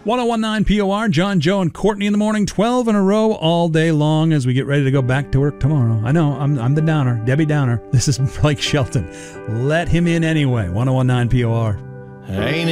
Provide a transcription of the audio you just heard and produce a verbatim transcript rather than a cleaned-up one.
ten nineteen P O R, John, Joe, and Courtney in the morning, twelve in a row all day long as we get ready to go back to work tomorrow. I know, I'm I'm the downer, Debbie Downer. This is Blake Shelton. Let him in anyway. ten nineteen P O R. Ain't